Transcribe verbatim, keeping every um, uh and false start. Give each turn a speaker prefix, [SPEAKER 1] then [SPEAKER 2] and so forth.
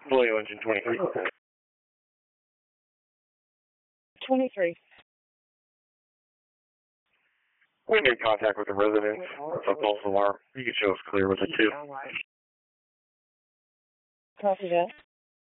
[SPEAKER 1] Vallejo engine twenty-three.
[SPEAKER 2] twenty-three.
[SPEAKER 1] We made contact with the residents. It's a false alarm. You can show us clear with it too.
[SPEAKER 2] Copy that.